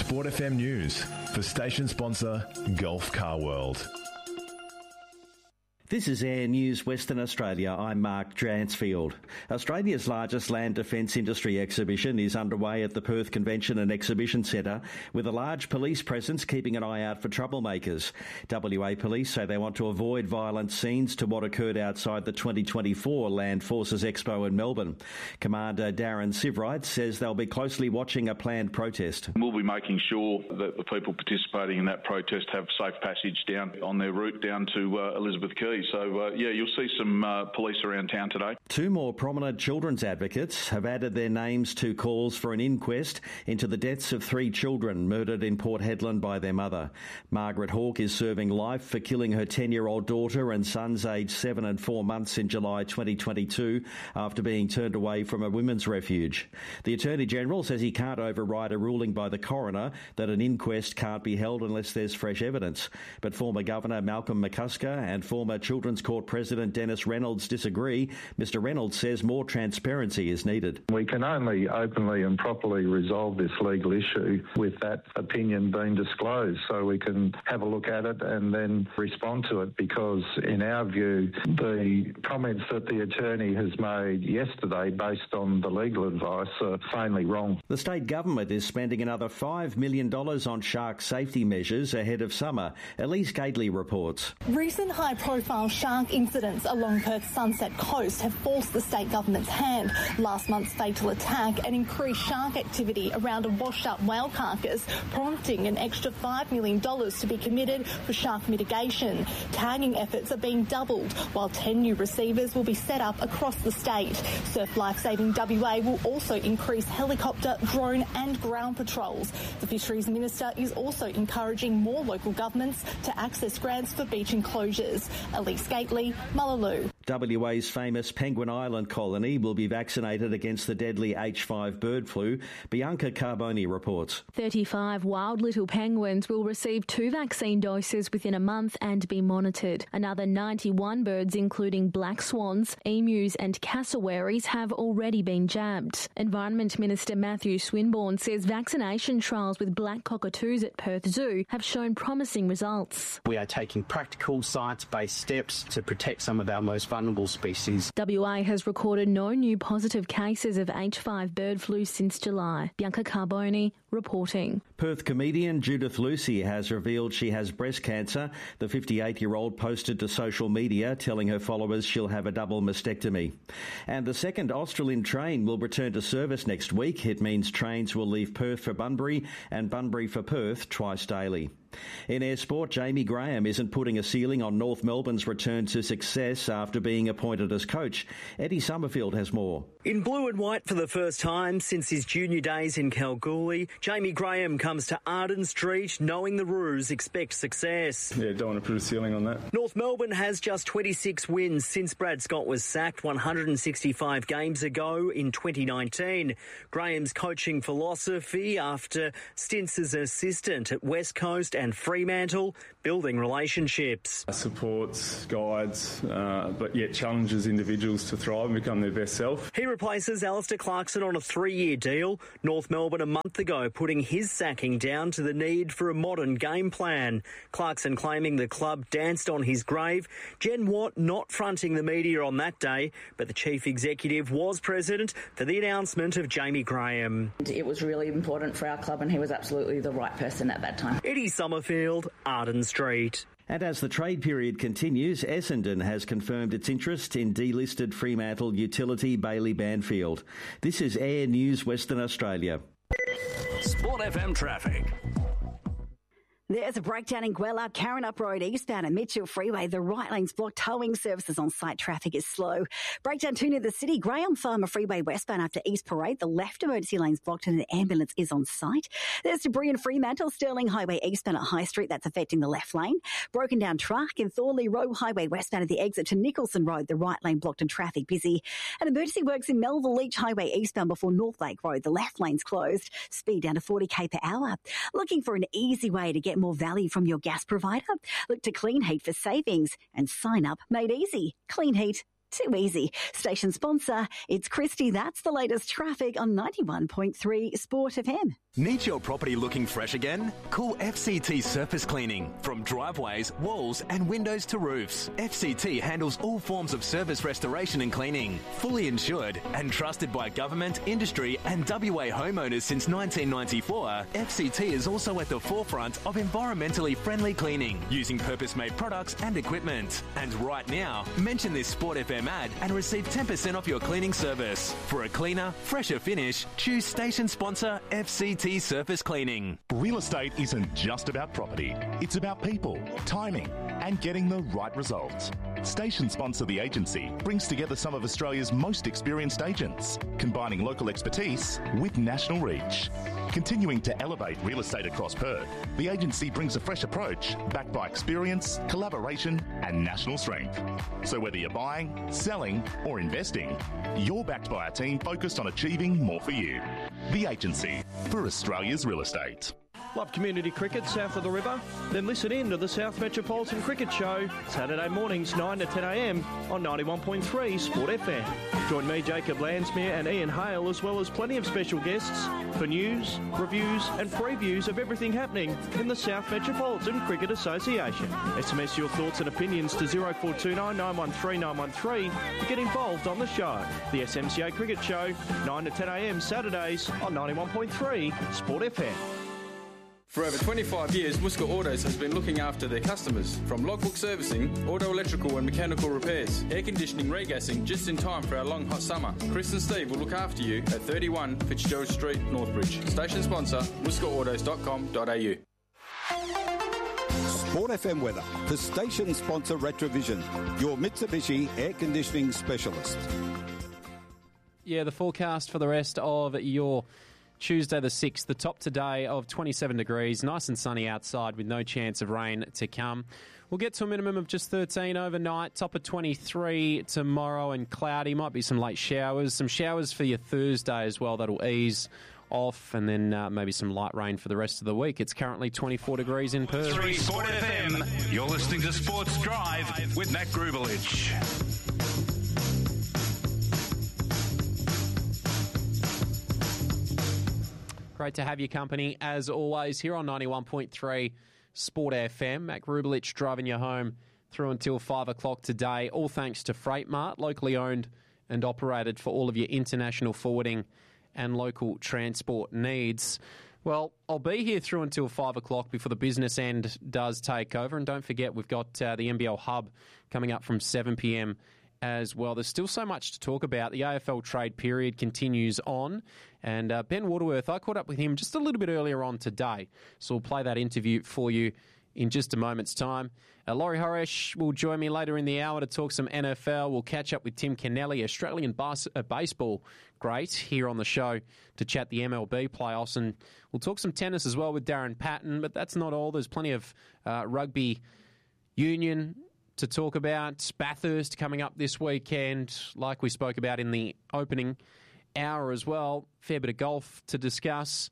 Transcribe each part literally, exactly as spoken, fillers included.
Sport F M News for station sponsor Gulf Car World. This is Air News Western Australia. I'm Mark Dransfield. Australia's largest land defence industry exhibition is underway at the Perth Convention and Exhibition Centre, with a large police presence keeping an eye out for troublemakers. W A Police say they want to avoid violent scenes to what occurred outside the twenty twenty-four Land Forces Expo in Melbourne. Commander Darren Sivright says they'll be closely watching a planned protest. We'll be making sure that the people participating in that protest have safe passage down on their route down to uh, Elizabeth Quay. So, uh, yeah, you'll see some uh, police around town today. Two more prominent children's advocates have added their names to calls for an inquest into the deaths of three children murdered in Port Hedland by their mother. Margaret Hawke is serving life for killing her ten-year-old daughter and sons aged seven and four months in July twenty twenty-two after being turned away from a women's refuge. The Attorney-General says he can't override a ruling by the coroner that an inquest can't be held unless there's fresh evidence. But former Governor Malcolm McCusker and former Children's Court President Dennis Reynolds disagree. Mister Reynolds says more transparency is needed. We can only openly and properly resolve this legal issue with that opinion being disclosed, so we can have a look at it and then respond to it, because in our view, the comments that the attorney has made yesterday based on the legal advice are plainly wrong. The state government is spending another five million dollars on shark safety measures ahead of summer. Elise Gately reports. Recent high-profile shark incidents along Perth's Sunset Coast have forced the state government's hand. Last month's fatal attack and increased shark activity around a washed-up whale carcass, prompting an extra five million dollars to be committed for shark mitigation. Tagging efforts are being doubled, while ten new receivers will be set up across the state. Surf Lifesaving W A will also increase helicopter, drone and ground patrols. The Fisheries Minister is also encouraging more local governments to access grants for beach enclosures. Elise Gately, Mullaloo. W A's famous Penguin Island colony will be vaccinated against the deadly H five bird flu. Bianca Carboni reports. thirty-five wild little penguins will receive two vaccine doses within a month and be monitored. Another ninety-one birds, including black swans, emus and cassowaries, have already been jabbed. Environment Minister Matthew Swinburne says vaccination trials with black cockatoos at Perth Zoo have shown promising results. We are taking practical, science-based steps to protect some of our most vulnerable species. W A has recorded no new positive cases of H five bird flu since July. Bianca Carboni reporting. Perth comedian Judith Lucy has revealed she has breast cancer. The fifty-eight-year-old posted to social media telling her followers she'll have a double mastectomy. And the second Australind train will return to service next week. It means trains will leave Perth for Bunbury and Bunbury for Perth twice daily. In air sport, Jamie Graham isn't putting a ceiling on North Melbourne's return to success after being appointed as coach. Eddie Summerfield has more. In blue and white for the first time since his junior days in Kalgoorlie, Jamie Graham comes to Arden Street knowing the Roos expect success. Yeah, don't want to put a ceiling on that. North Melbourne has just twenty-six wins since Brad Scott was sacked one hundred sixty-five games ago in twenty nineteen. Graham's coaching philosophy after stints as an assistant at West Coast and Fremantle, building relationships. Supports, guides, uh, but yet challenges individuals to thrive and become their best self. He replaces Alistair Clarkson on a three-year deal. North Melbourne a month ago putting his sacking down to the need for a modern game plan. Clarkson claiming the club danced on his grave. Jen Watt not fronting the media on that day, but the chief executive was present for the announcement of Jamie Graham. It was really important for our club and he was absolutely the right person at that time. Eddie Summerfield, Arden Street. And as the trade period continues, Essendon has confirmed its interest in delisted Fremantle utility Bailey Banfield. This is Air News Western Australia. Sport F M traffic. There's a breakdown in Gweller, Karrinyup Road eastbound at Mitchell Freeway. The right lane's blocked. Towing services on site. Traffic is slow. Breakdown too near the city. Graham Farmer Freeway westbound after East Parade. The left emergency lane's blocked and an ambulance is on site. There's debris in Fremantle, Stirling Highway eastbound at High Street. That's affecting the left lane. Broken down truck in Thornley Road Highway westbound at the exit to Nicholson Road. The right lane blocked and traffic busy. And emergency works in Melville Leach Highway eastbound before North Lake Road. The left lane's closed. Speed down to forty k per hour. Looking for an easy way to get more value from your gas provider? Look to Clean Heat for savings and sign up made easy. Clean Heat Too easy. Station sponsor, it's Christy. That's the latest traffic on ninety-one point three Sport F M. Need your property looking fresh again? Call F C T Surface Cleaning. From driveways, walls and windows to roofs, F C T handles all forms of surface restoration and cleaning. Fully insured and trusted by government, industry and W A homeowners since nineteen ninety-four, F C T is also at the forefront of environmentally friendly cleaning using purpose-made products and equipment. And right now, mention this Sport F M ad and receive ten percent off your cleaning service. For a cleaner, fresher finish, choose station sponsor F C T Surface Cleaning. Real estate isn't just about property. It's about people, timing, and getting the right results. Station sponsor The Agency brings together some of Australia's most experienced agents, combining local expertise with national reach. Continuing to elevate real estate across Perth, The Agency brings a fresh approach backed by experience, collaboration, and national strength. So whether you're buying, selling, or investing, you're backed by a team focused on achieving more for you. The Agency for Australia's real estate. Love community cricket south of the river? Then listen in to the South Metropolitan Cricket Show, Saturday mornings nine to ten a m on ninety-one point three Sport F M. Join me, Jacob Landsmere and Ian Hale, as well as plenty of special guests for news, reviews and previews of everything happening in the South Metropolitan Cricket Association. S M S your thoughts and opinions to zero four two nine, nine one three, nine one three to get involved on the show. The S M C A Cricket Show, nine to ten a m Saturdays on ninety-one point three Sport F M. For over twenty-five years, Muska Autos has been looking after their customers. From logbook servicing, auto electrical and mechanical repairs, air conditioning, regassing, just in time for our long hot summer. Chris and Steve will look after you at thirty-one Fitzgerald Street, Northbridge. Station sponsor, muska autos dot com dot a u. Sport F M weather for station sponsor Retrovision, your Mitsubishi air conditioning specialist. Yeah, the forecast for the rest of your Tuesday the sixth, the top today of twenty-seven degrees, nice and sunny outside with no chance of rain to come. We'll get to a minimum of just thirteen overnight, top of twenty-three tomorrow and cloudy, might be some late showers, some showers for your Thursday as well, that'll ease off, and then uh, maybe some light rain for the rest of the week. It's currently twenty-four degrees in Perth. three Sport F M, you're listening to Sports Drive with Matt Grubelich. Great to have your company, as always, here on ninety-one point three Sport F M. Matt Grubelich driving you home through until five o'clock today, all thanks to Freight Mart, locally owned and operated for all of your international forwarding and local transport needs. Well, I'll be here through until five o'clock before the business end does take over. And don't forget, we've got uh, the N B L Hub coming up from seven p m as well. There's still so much to talk about. The A F L trade period continues on. And uh, Ben Waterworth, I caught up with him just a little bit earlier on today. So we'll play that interview for you in just a moment's time. Uh, Laurie Horesh will join me later in the hour to talk some N F L. We'll catch up with Tim Kennelly, Australian bas- uh, baseball great, here on the show to chat the M L B playoffs. And we'll talk some tennis as well with Darren Patton. But that's not all. There's plenty of uh, rugby union to talk about. Bathurst coming up this weekend, like we spoke about in the opening hour as well. Fair bit of golf to discuss.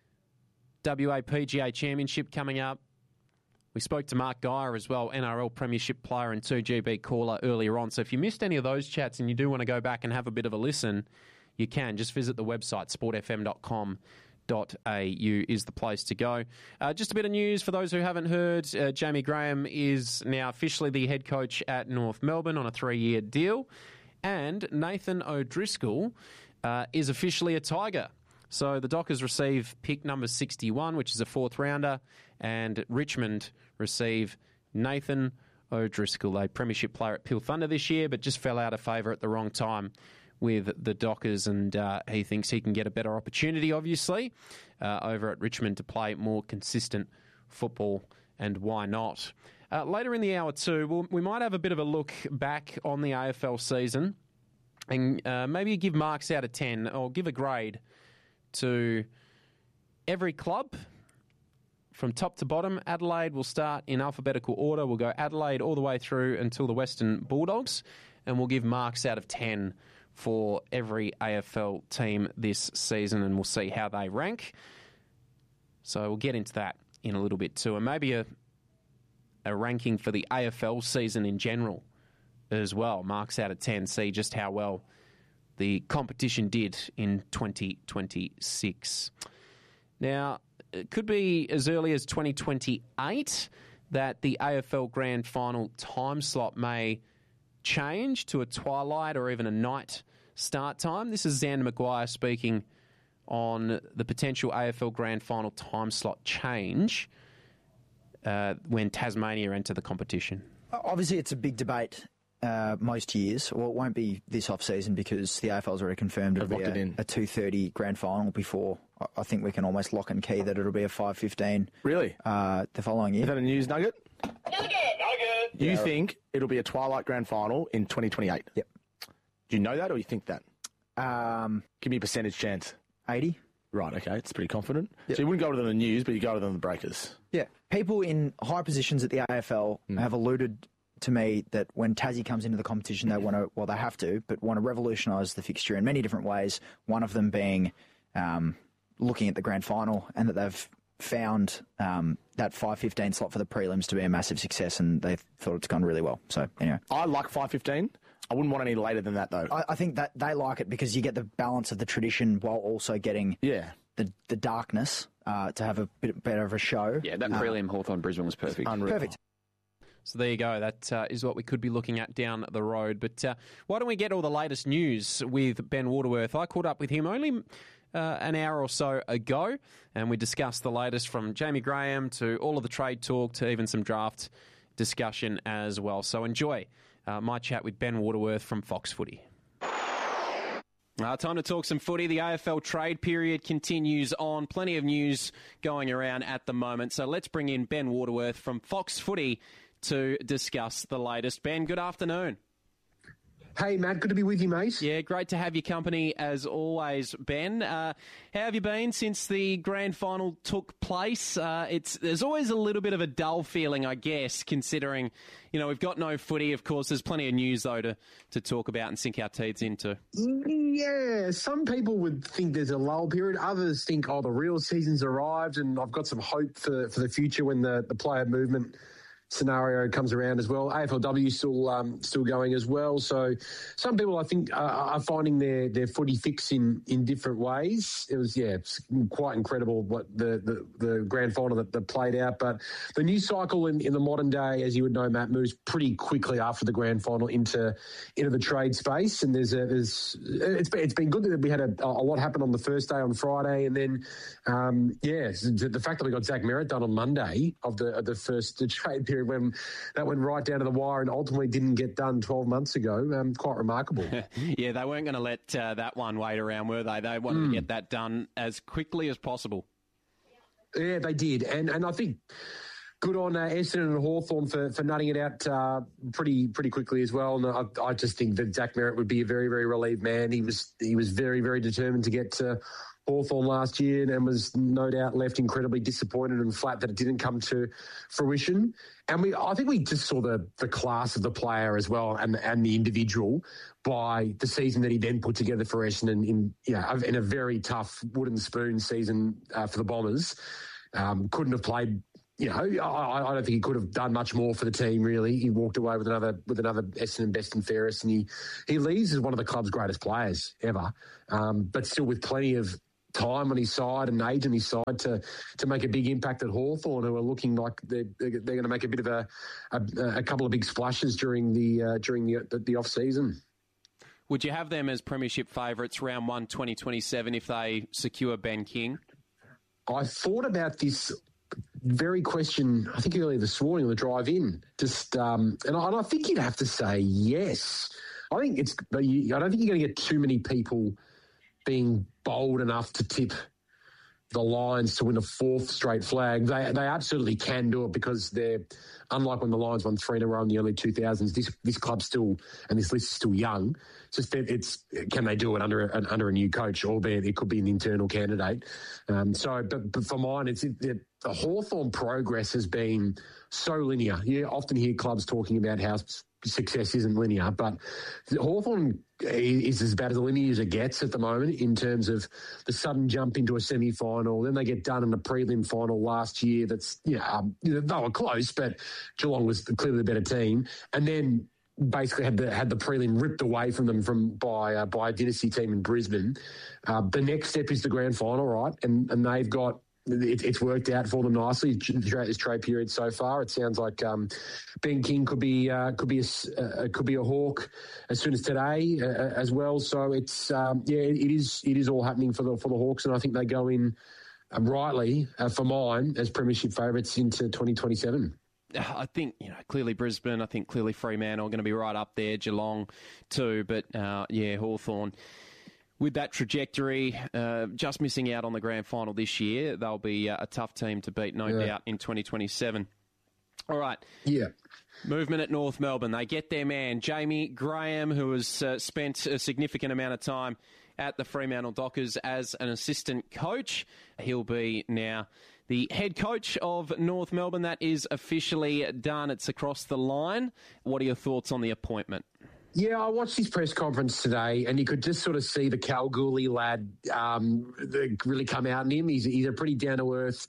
W A P G A Championship coming up. We spoke to Mark Geyer as well, N R L Premiership player and two G B caller earlier on. So if you missed any of those chats and you do want to go back and have a bit of a listen, you can. Just visit the website, sport f m dot com dot a u is the place to go. Uh, just a bit of news for those who haven't heard. Uh, Jamie Graham is now officially the head coach at North Melbourne on a three-year deal. And Nathan O'Driscoll uh, is officially a Tiger. So the Dockers receive pick number sixty-one, which is a fourth rounder, and Richmond receive Nathan O'Driscoll, a premiership player at Peel Thunder this year, but just fell out of favour at the wrong time with the Dockers, and uh, he thinks he can get a better opportunity, obviously, uh, over at Richmond to play more consistent football, and why not? Uh, later in the hour too, we'll, we might have a bit of a look back on the A F L season, and uh, maybe give marks out of ten, or give a grade to every club from top to bottom. Adelaide will start in alphabetical order. We'll go Adelaide all the way through until the Western Bulldogs, and we'll give marks out of ten for every A F L team this season, and we'll see how they rank. So we'll get into that in a little bit too, and maybe a, a ranking for the A F L season in general as well. Marks out of ten. See just how well the competition did in twenty twenty-six. Now, it could be as early as twenty twenty-eight that the A F L Grand Final time slot may change to a twilight or even a night start time. This is Xander Maguire speaking on the potential A F L Grand Final time slot change uh, when Tasmania enter the competition. Obviously, it's a big debate uh, most years. Well, it won't be this off-season because the A F L's already confirmed it'll be a, a two thirty Grand Final before. I think we can almost lock and key that it'll be a five fifteen. Really? Uh, the following year. Is that a news nugget? Nugget! Nugget! You Yeah. think it'll be a twilight Grand Final in twenty twenty-eight? Yep. Do you know that or you think that? Um, Give me a percentage chance. eighty. Right, okay. It's pretty confident. Yep. So you wouldn't go to the news, but you go to the breakers. Yeah. People in high positions at the A F L Mm. have alluded to me that when Tassie comes into the competition, they want to, well, they have to, but want to revolutionise the fixture in many different ways, one of them being um, looking at the grand final, and that they've found um, that five fifteen slot for the prelims to be a massive success, and they thought it's gone really well. So, anyway. I like five fifteen. I wouldn't want any later than that, though. I, I think that they like it because you get the balance of the tradition while also getting yeah. the, the darkness uh, to have a bit better of a show. Yeah, that Uh, prelim Hawthorn Brisbane was perfect. Unreal. Perfect. So there you go. That uh, is what we could be looking at down the road. But uh, why don't we get all the latest news with Ben Waterworth? I caught up with him only uh, an hour or so ago, and we discussed the latest from Jamie Graham to all of the trade talk to even some draft discussion as well. So enjoy uh, my chat with Ben Waterworth from Fox Footy. Uh, time to talk some footy. The A F L trade period continues on. Plenty of news going around at the moment. So let's bring in Ben Waterworth from Fox Footy to discuss the latest. Ben, good afternoon. Hey, Matt, good to be with you, mate. Yeah, great to have your company as always, Ben. Uh, how have you been since the grand final took place? Uh, it's there's always a little bit of a dull feeling, I guess, considering, you know, we've got no footy. Of course, there's plenty of news, though, to, to talk about and sink our teeth into. Yeah, some people would think there's a lull period. Others think, oh, the real season's arrived, and I've got some hope for, for the future when the, the player movement scenario comes around as well. A F L W still um, still going as well. So some people, I think, uh, are finding their, their footy fix in, in different ways. It was, yeah, it's quite incredible what the, the, the grand final that, that played out. But the news cycle in, in the modern day, as you would know, Matt, moves pretty quickly after the grand final into into the trade space. And there's a, there's it's been, it's been good that we had a, a lot happen on the first day on Friday, and then um, yeah, the fact that we got Zach Merritt done on Monday of the of the first the trade period, when that went right down to the wire and ultimately didn't get done twelve months ago. Um, quite remarkable. Yeah, they weren't going to let uh, that one wait around, were they? They wanted mm. to get that done as quickly as possible. Yeah, they did. And and I think good on uh, Essendon and Hawthorn for, for nutting it out uh, pretty pretty quickly as well. And I, I just think that Zach Merritt would be a very, very relieved man. He was, he was very, very determined to get to Hawthorn last year and was no doubt left incredibly disappointed and flat that it didn't come to fruition. And we, I think we just saw the the class of the player as well and and the individual by the season that he then put together for Essendon in you know, in a very tough wooden spoon season uh, for the Bombers. Um, couldn't have played. You know, I, I don't think he could have done much more for the team. Really, he walked away with another with another Essendon best and fairest, and he he leaves as one of the club's greatest players ever. Um, but still with plenty of time on his side and age on his side to to make a big impact at Hawthorn, who are looking like they're they're going to make a bit of a a, a couple of big splashes during the uh, during the the, the off season. Would you have them as premiership favourites round one, twenty twenty-seven, if they secure Ben King? I thought about this very question, I think earlier this morning on the drive in, just um, and, I, and I think you'd have to say yes. I think it's. I don't think you're going to get too many people being bold enough to tip the Lions to win a fourth straight flag. They they absolutely can do it because they're, unlike when the Lions won three in a row in the early two thousands, this this club's still, and this list is still young. It's just that it's, can they do it under a, under a new coach, albeit it could be an internal candidate. Um, so, but, but for mine, it's it, it, the Hawthorn progress has been so linear. You often hear clubs talking about how success isn't linear, but Hawthorn is as bad as linear as it gets at the moment in terms of the sudden jump into a semi-final. Then they get done in a prelim final last year. That's, you know, um, you know, they were close, but Geelong was clearly the better team. And then basically had the had the prelim ripped away from them from by uh, by a dynasty team in Brisbane. Uh, the next step is the grand final, right? And and they've got it, it's worked out for them nicely throughout this trade period so far. It sounds like um, Ben King could be uh, could be a uh, could be a Hawk as soon as today uh, as well. So it's um, yeah, it, it is it is all happening for the for the Hawks, and I think they go in uh, rightly uh, for mine as premiership favourites into twenty twenty-seven. I think, you know, clearly Brisbane, I think clearly Fremantle are going to be right up there, Geelong too, but uh, yeah, Hawthorn. With that trajectory, uh, just missing out on the grand final this year, they'll be uh, a tough team to beat, no yeah. doubt, in twenty twenty-seven. All right. Yeah. Movement at North Melbourne. They get their man, Jamie Graham, who has uh, spent a significant amount of time at the Fremantle Dockers as an assistant coach. He'll be now the head coach of North Melbourne. That is officially done. It's across the line. What are your thoughts on the appointment? Yeah, I watched his press conference today, and you could just sort of see the Kalgoorlie lad um, really come out in him. He's, he's a pretty down-to-earth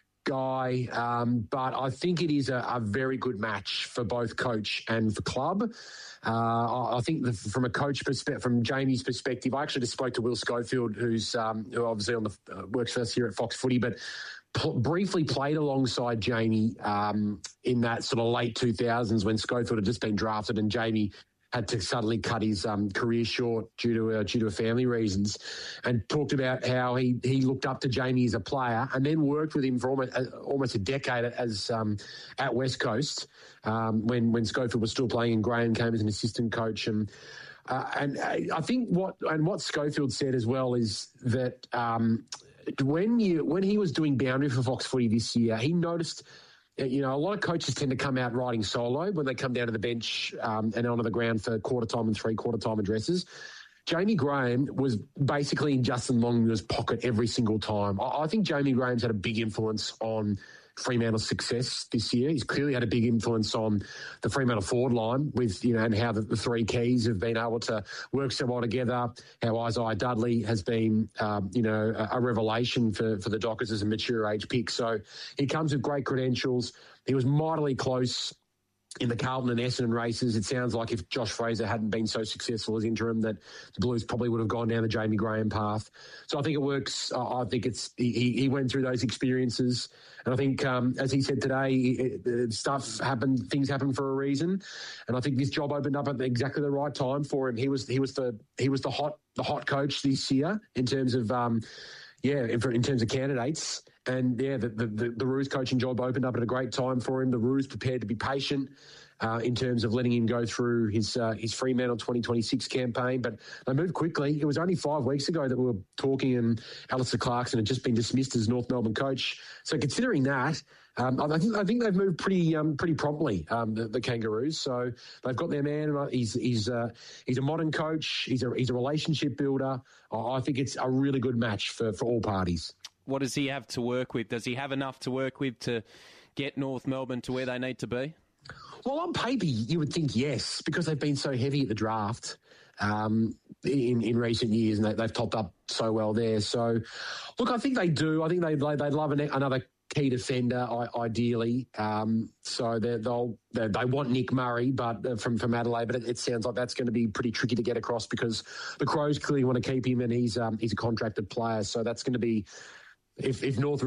guy, um, but I think it is a, a very good match for both coach and for club. Uh, I think the, from a coach perspective, from Jamie's perspective, I actually just spoke to Will Schofield, who's um, who obviously on the uh, works for us here at Fox Footy, but p- briefly played alongside Jamie um, in that sort of late two thousands when Schofield had just been drafted and Jamie had to suddenly cut his um, career short due to uh, due to family reasons, and talked about how he he looked up to Jamie as a player, and then worked with him for almost uh, almost a decade as um, at West Coast um, when when Schofield was still playing and Graham came as an assistant coach. And uh, and I think what and what Schofield said as well is that um, when you when he was doing boundary for Fox Footy this year, he noticed. You know, a lot of coaches tend to come out riding solo when they come down to the bench um, and onto the ground for quarter time and three quarter time addresses. Jamie Graham was basically in Justin Longmuir's pocket every single time. I, I think Jamie Graham's had a big influence on Fremantle's success this year. He's clearly had a big influence on the Fremantle forward line with, you know, and how the, the three keys have been able to work so well together, how Isaiah Dudley has been, um, you know, a, a revelation for, for the Dockers as a mature age pick. So he comes with great credentials. He was mightily close in the Carlton and Essendon races. It sounds like if Josh Fraser hadn't been so successful as interim, that the Blues probably would have gone down the Jamie Graham path. So I think it works. I think it's he, he went through those experiences, and I think, um, as he said today, it, it, stuff happened, things happen for a reason, and I think this job opened up at exactly the right time for him. He was he was the he was the hot the hot coach this year in terms of um, yeah in, in terms of candidates. And, yeah, the, the, the Roos coaching job opened up at a great time for him. The Roos prepared to be patient uh, in terms of letting him go through his uh, his Fremantle twenty twenty-six campaign. But they moved quickly. It was only five weeks ago that we were talking and Alistair Clarkson had just been dismissed as North Melbourne coach. So considering that, um, I, think, I think they've moved pretty um, pretty promptly, um, the, the Kangaroos. So they've got their man. And he's he's uh, he's a modern coach. He's a, he's a relationship builder. I think it's a really good match for, for all parties. What does he have to work with? Does he have enough to work with to get North Melbourne to where they need to be? Well, on paper, you would think yes, because they've been so heavy at the draft um, in, in recent years, and they, they've topped up so well there. So, look, I think they do. I think they, they, they'd love an, another key defender, ideally. Um, so they'll they, they want Nick Murray, but uh, from from Adelaide. But it, it sounds like that's going to be pretty tricky to get across because the Crows clearly want to keep him, and he's um, he's a contracted player. So that's going to be if if North